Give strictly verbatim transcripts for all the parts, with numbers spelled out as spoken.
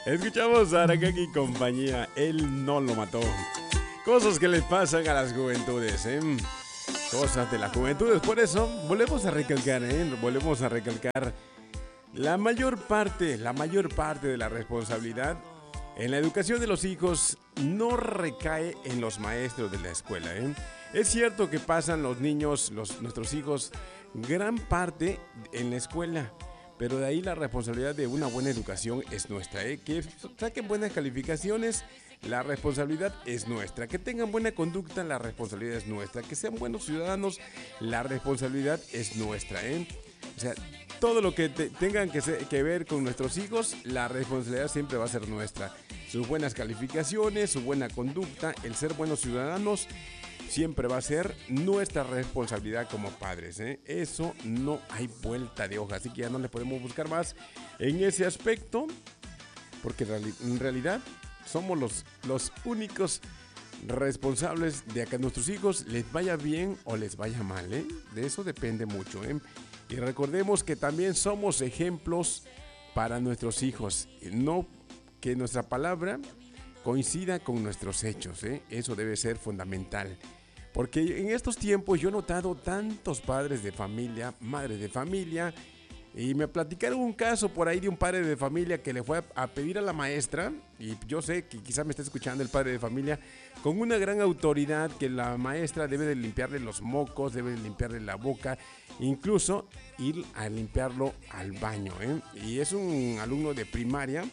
Escuchamos a Arakaki y compañía. Él no lo mató. Cosas que les pasan a las juventudes, ¿eh? Cosas de las juventudes. Por eso, volvemos a recalcar, ¿eh? Volvemos a recalcar. La mayor parte, la mayor parte de la responsabilidad en la educación de los hijos no recae en los maestros de la escuela, ¿eh? Es cierto que pasan los niños, los, nuestros hijos, gran parte en la escuela, pero de ahí la responsabilidad de una buena educación es nuestra, ¿eh? Que saquen buenas calificaciones, la responsabilidad es nuestra. Que tengan buena conducta, la responsabilidad es nuestra. Que sean buenos ciudadanos, la responsabilidad es nuestra, ¿eh? O sea, todo lo que te, tengan que, se, que ver con nuestros hijos, la responsabilidad siempre va a ser nuestra. Sus buenas calificaciones, su buena conducta, el ser buenos ciudadanos, siempre va a ser nuestra responsabilidad como padres, ¿eh? Eso no hay vuelta de hoja, así que ya no le podemos buscar más en ese aspecto, porque en realidad somos los, los únicos responsables de que a nuestros hijos les vaya bien o les vaya mal, ¿eh? De eso depende mucho, ¿eh? Y recordemos que también somos ejemplos para nuestros hijos, no que nuestra palabra coincida con nuestros hechos, ¿eh? Eso debe ser fundamental. Porque en estos tiempos yo he notado tantos padres de familia, madres de familia, y me platicaron un caso por ahí de un padre de familia que le fue a, a pedir a la maestra, y yo sé que quizás me está escuchando el padre de familia, con una gran autoridad que la maestra debe de limpiarle los mocos, debe de limpiarle la boca, incluso ir a limpiarlo al baño, ¿eh? Y es un alumno de primaria,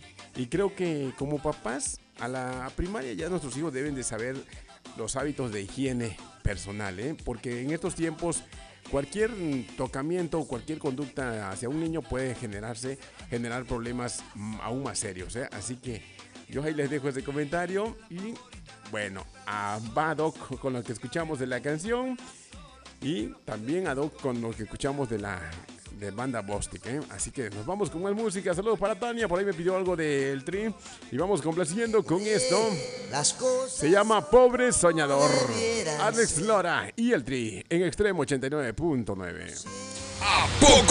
y creo que como papás, a la primaria ya nuestros hijos deben de saber los hábitos de higiene personal, ¿eh? Porque en estos tiempos cualquier tocamiento o cualquier conducta hacia un niño puede generarse, generar problemas aún más serios, ¿eh? Así que yo ahí les dejo ese comentario y bueno, a Badoc con lo que escuchamos de la canción y también a Doc con lo que escuchamos de la de banda Bostic, ¿eh? Así que nos vamos con más música. Saludos para Tania, por ahí me pidió algo del Tri y vamos complaciendo con esto. Se llama Pobre Soñador. Alex Lora y el Tri en Extremo ochenta y nueve punto nueve. ¿A poco